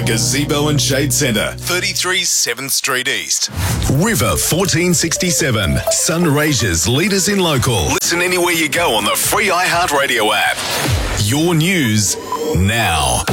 Gazebo and Shade Centre, 33 7th Street East. River 1467, Sunraysia's leaders in local. Listen anywhere you go on the free iHeartRadio app. Your news now.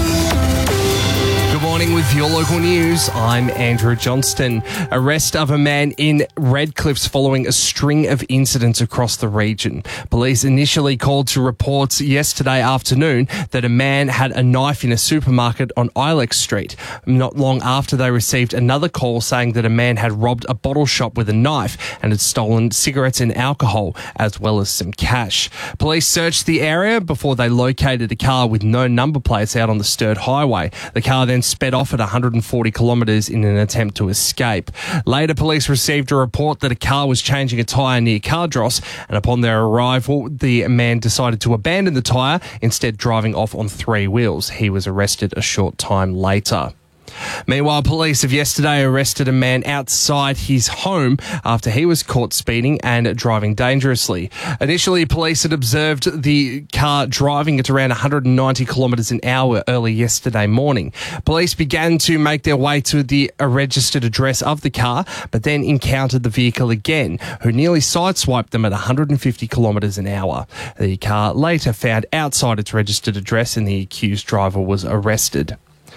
Good morning with your local news. I'm Andrew Johnston. Arrest of a man in Redcliffs following a string of incidents across the region. Police initially called to reports yesterday afternoon that a man had a knife in a supermarket on Ilex Street. Not long after, they received another call saying that a man had robbed a bottle shop with a knife and had stolen cigarettes and alcohol, as well as some cash. Police searched the area before they located a car with no number plates out on the Sturt Highway. The car then sped off at 140 kilometres in an attempt to escape. Later, police received a report that a car was changing a tyre near Cardross, and upon their arrival, the man decided to abandon the tyre, instead driving off on three wheels. He was arrested a short time later. Meanwhile, police have yesterday arrested a man outside his home after he was caught speeding and driving dangerously. Initially, police had observed the car driving at around 190 kilometres an hour early yesterday morning. Police began to make their way to the registered address of the car, but then encountered the vehicle again, who nearly sideswiped them at 150 kilometres an hour. The car later found outside its registered address and the accused driver was arrested.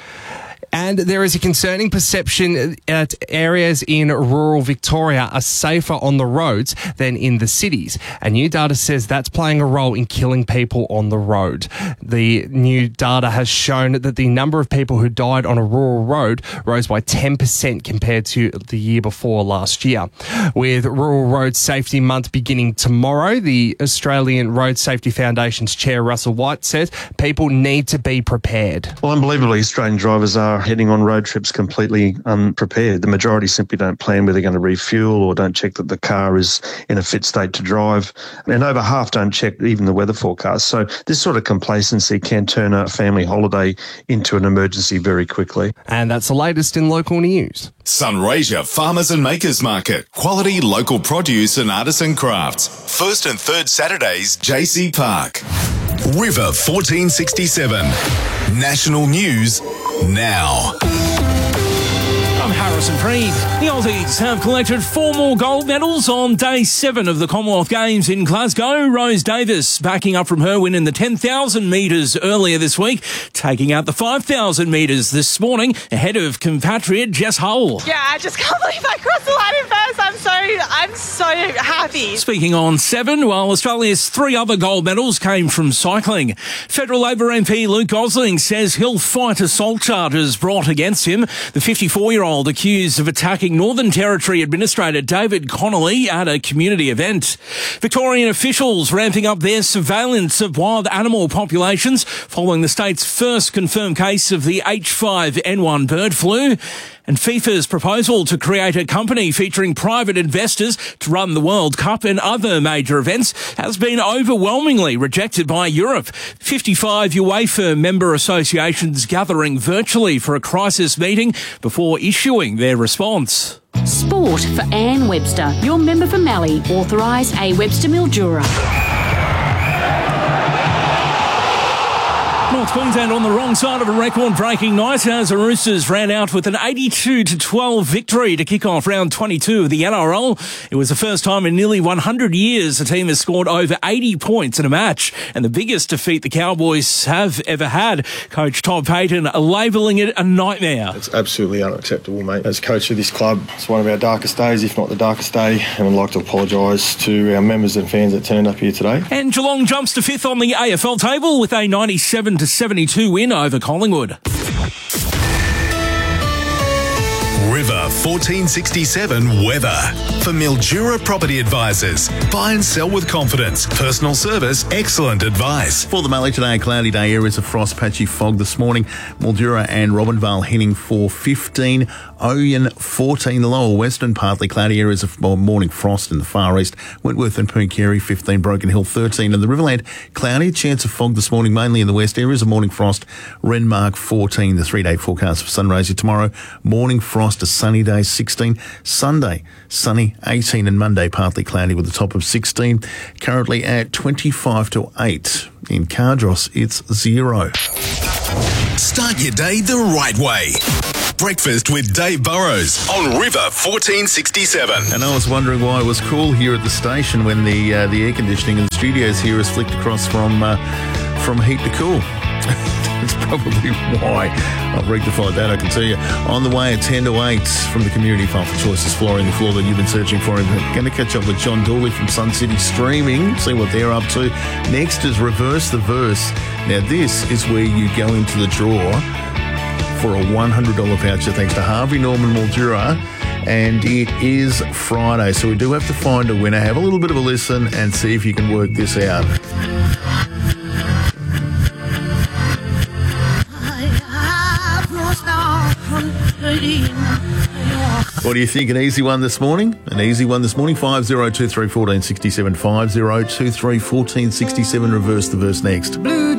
And there is a concerning perception that areas in rural Victoria are safer on the roads than in the cities. And new data says that's playing a role in killing people on the road. The new data has shown that the number of people who died on a rural road rose by 10% compared to the year before last year. With Rural Road Safety Month beginning tomorrow, the Australian Road Safety Foundation's chair, Russell White, says people need to be prepared. Well, unbelievably, Australian drivers are heading on road trips completely unprepared. The majority simply don't plan where they're going to refuel or don't check that the car is in a fit state to drive. And over half don't check even the weather forecast. So this sort of complacency can turn a family holiday into an emergency very quickly. And that's the latest in local news. Sunraysia Farmers and Makers Market. Quality local produce and artisan crafts. First and third Saturdays, JC Park. River 1467. National news now. I'm Harrison Freed. The Aussies have collected 4 more gold medals on day 7 of the Commonwealth Games in Glasgow. Rose Davis backing up from her win in the 10,000 metres earlier this week, taking out the 5,000 metres this morning ahead of compatriot Jess Hull. Yeah, I just can't believe I crossed the line in first. I'm so happy. Speaking on 7, while Australia's 3 other gold medals came from cycling. Federal Labor MP Luke Gosling says he'll fight assault charges brought against him. The 54-year-old accused of attacking Northern Territory Administrator David Connolly at a community event. Victorian officials ramping up their surveillance of wild animal populations following the state's first confirmed case of the H5N1 bird flu. And FIFA's proposal to create a company featuring private investors to run the World Cup and other major events has been overwhelmingly rejected by Europe. 55 UEFA member associations gathering virtually for a crisis meeting before issuing their response. Sport for Anne Webster, your member for Mallee, authorised A. Webster Mildura. North Queensland on the wrong side of a record-breaking night as the Roosters ran out with an 82-12 victory to kick off round 22 of the NRL. It was the first time in nearly 100 years a team has scored over 80 points in a match, and the biggest defeat the Cowboys have ever had. Coach Todd Payten labelling it a nightmare. It's absolutely unacceptable, mate. As coach of this club, it's one of our darkest days, if not the darkest day, and I'd like to apologise to our members and fans that turned up here today. And Geelong jumps to 5th on the AFL table with a 97-72 win over Collingwood. River 1467 weather. For Mildura Property Advisors. Buy and sell with confidence. Personal service, excellent advice. For the Mallee today, a cloudy day, areas of frost, patchy fog this morning. Mildura and Robinvale heading for 15. Oyen 14, the lower western, partly cloudy areas of morning frost in the far east. Wentworth and Pooncarie 15, Broken Hill 13. And the Riverland, cloudy, chance of fog this morning, mainly in the west areas of morning frost. Renmark 14, the 3-day forecast for Sunraysia tomorrow. Morning frost, a sunny day 16. Sunday, sunny 18, and Monday partly cloudy with a top of 16. Currently at 25 to 8. In Cardross, it's 0. Start your day the right way. Breakfast with Dave Burrows on River 1467. And I was wondering why it was cool here at the station when the air conditioning in the studios here is flicked across from heat to cool. That's probably why. I've rectified that, I can tell you. On the way at 10 to 8 from the Community Fund for Choices Flooring, the floor that you've been searching for. I'm going to catch up with John Dooley from Sun City Streaming, see what they're up to. Next is Reverse the Verse. Now, this is where you go into the draw for a $100 voucher thanks to Harvey Norman Mildura. And it is Friday, so we do have to find a winner. Have a little bit of a listen and see if you can work this out. What do you think? An easy one this morning? An easy one this morning? 5023 1467 5023 1467. Reverse the verse next.